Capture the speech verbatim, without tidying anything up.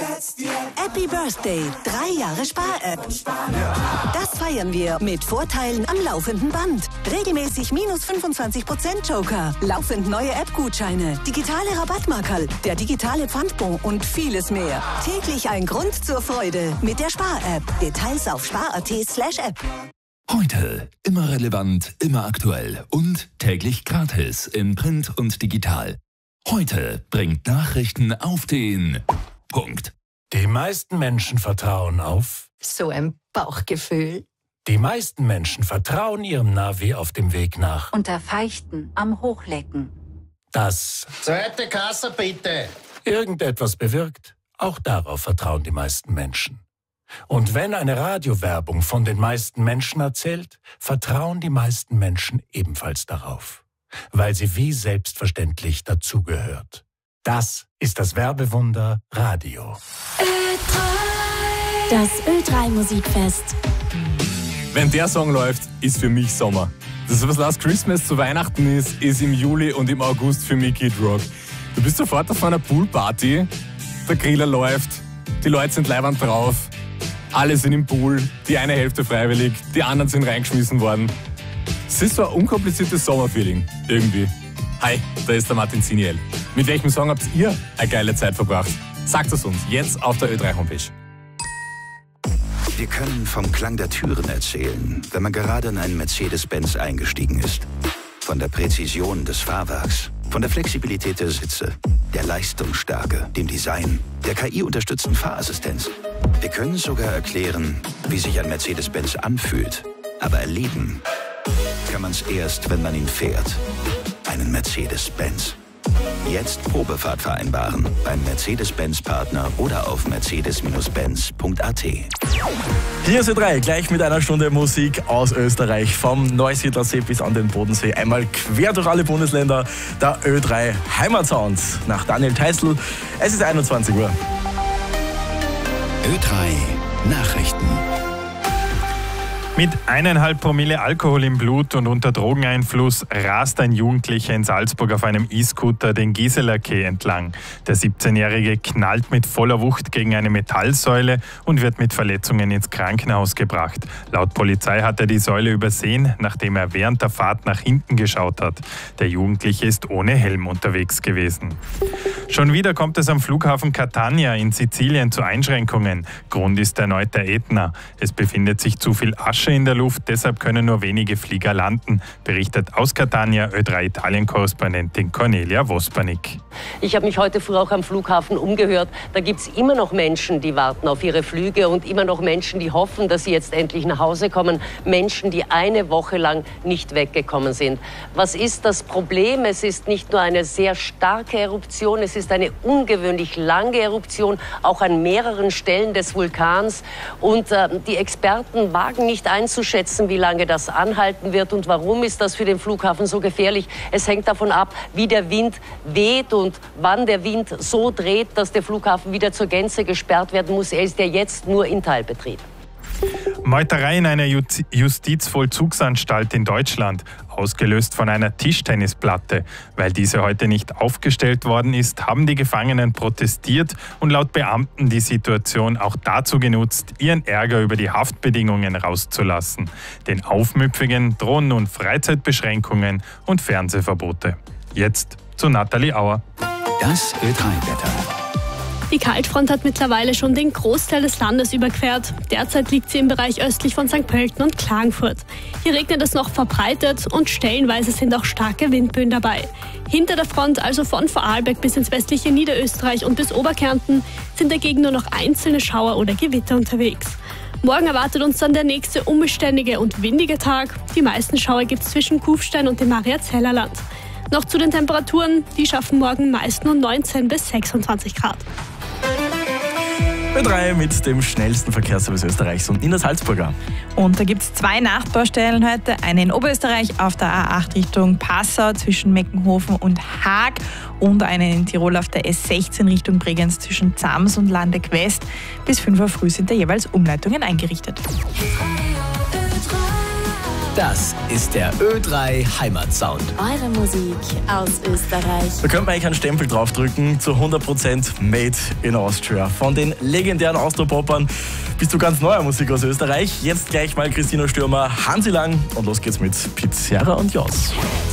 Happy Birthday, drei Jahre Spar-App. Das feiern wir mit Vorteilen am laufenden Band. Regelmäßig minus fünfundzwanzig Prozent Joker, laufend neue App-Gutscheine, digitale Rabattmarkerl, der digitale Pfandbon und vieles mehr. Täglich ein Grund zur Freude mit der Spar-App. Details auf spar.at slash app. Heute immer relevant, immer aktuell und täglich gratis in Print und digital. Heute bringt Nachrichten auf den Punkt. Die meisten Menschen vertrauen auf so ein Bauchgefühl. Die meisten Menschen vertrauen ihrem Navi auf dem Weg nach unter Feichten am Hochlecken. Das Zweite Kasse bitte. Irgendetwas bewirkt. Auch darauf vertrauen die meisten Menschen. Und wenn eine Radiowerbung von den meisten Menschen erzählt, vertrauen die meisten Menschen ebenfalls darauf, weil sie wie selbstverständlich dazugehört. Das ist das Werbewunder Radio. Ö drei. Das Ö drei Musikfest. Wenn der Song läuft, ist für mich Sommer. Das, was Last Christmas zu Weihnachten ist, ist im Juli und im August für mich Kid Rock. Du bist sofort auf einer Poolparty, der Griller läuft, die Leute sind leibend drauf, alle sind im Pool, die eine Hälfte freiwillig, die anderen sind reingeschmissen worden. Es ist so ein unkompliziertes Sommerfeeling, irgendwie. Hi, da ist der Martin Ziniel. Mit welchem Song habt ihr eine geile Zeit verbracht? Sagt es uns jetzt auf der Ö drei Homepage. Wir können vom Klang der Türen erzählen, wenn man gerade in einen Mercedes-Benz eingestiegen ist. Von der Präzision des Fahrwerks, von der Flexibilität der Sitze, der Leistungsstärke, dem Design, der K I-unterstützten Fahrassistenz. Wir können sogar erklären, wie sich ein Mercedes-Benz anfühlt. Aber erleben kann man es erst, wenn man ihn fährt. Einen Mercedes-Benz. Jetzt Probefahrt vereinbaren beim Mercedes-Benz-Partner oder auf mercedes Benz punkt a t. Hier ist Ö drei, gleich mit einer Stunde Musik aus Österreich. Vom Neusiedlersee bis an den Bodensee. Einmal quer durch alle Bundesländer. Der Ö drei Heimatsound nach Daniel Theißl. Es ist einundzwanzig Uhr. Ö drei Nachrichten. Mit eineinhalb Promille Alkohol im Blut und unter Drogeneinfluss rast ein Jugendlicher in Salzburg auf einem E-Scooter den Giseler Quai entlang. Der siebzehnjährige knallt mit voller Wucht gegen eine Metallsäule und wird mit Verletzungen ins Krankenhaus gebracht. Laut Polizei hat er die Säule übersehen, nachdem er während der Fahrt nach hinten geschaut hat. Der Jugendliche ist ohne Helm unterwegs gewesen. Schon wieder kommt es am Flughafen Catania in Sizilien zu Einschränkungen. Grund ist erneut der Ätna. Es befindet sich zu viel Asche in der Luft, deshalb können nur wenige Flieger landen, berichtet aus Catania Ö drei Italien-Korrespondentin Cornelia Vospanik. Ich habe mich heute früh auch am Flughafen umgehört. Da gibt es immer noch Menschen, die warten auf ihre Flüge und immer noch Menschen, die hoffen, dass sie jetzt endlich nach Hause kommen. Menschen, die eine Woche lang nicht weggekommen sind. Was ist das Problem? Es ist nicht nur eine sehr starke Eruption, es ist eine ungewöhnlich lange Eruption, auch an mehreren Stellen des Vulkans. Und äh, die Experten wagen nicht einzuschätzen, wie lange das anhalten wird und warum ist das für den Flughafen so gefährlich. Es hängt davon ab, wie der Wind weht und wann der Wind so dreht, dass der Flughafen wieder zur Gänze gesperrt werden muss. Er ist ja jetzt nur in Teilbetrieb. Meuterei in einer Justizvollzugsanstalt in Deutschland, ausgelöst von einer Tischtennisplatte. Weil diese heute nicht aufgestellt worden ist, haben die Gefangenen protestiert und laut Beamten die Situation auch dazu genutzt, ihren Ärger über die Haftbedingungen rauszulassen. Den Aufmüpfigen drohen nun Freizeitbeschränkungen und Fernsehverbote. Jetzt zu Nathalie Auer. Das Ö drei Wetter. Die Kaltfront hat mittlerweile schon den Großteil des Landes überquert. Derzeit liegt sie im Bereich östlich von Sankt Pölten und Klagenfurt. Hier regnet es noch verbreitet und stellenweise sind auch starke Windböen dabei. Hinter der Front, also von Vorarlberg bis ins westliche Niederösterreich und bis Oberkärnten, sind dagegen nur noch einzelne Schauer oder Gewitter unterwegs. Morgen erwartet uns dann der nächste unbeständige und windige Tag. Die meisten Schauer gibt es zwischen Kufstein und dem Mariazeller Land. Noch zu den Temperaturen, die schaffen morgen meist nur neunzehn bis sechsundzwanzig Grad. Ö drei mit dem schnellsten Verkehrsservice Österreichs und Nina Salzburger. Und da gibt es zwei Nachbaustellen heute. Eine in Oberösterreich auf der A acht Richtung Passau zwischen Meckenhofen und Haag und eine in Tirol auf der S sechzehn Richtung Bregenz zwischen Zams und Landeck West. Bis fünf Uhr früh sind da jeweils Umleitungen eingerichtet. Das ist der Ö drei Heimatsound. Eure Musik aus Österreich. Da könnte man eigentlich einen Stempel draufdrücken zu hundert Prozent Made in Austria. Von den legendären Austropopern bis zu ganz neuer Musik aus Österreich. Jetzt gleich mal Christina Stürmer, Hansi Lang und los geht's mit Pizzeria und Jos.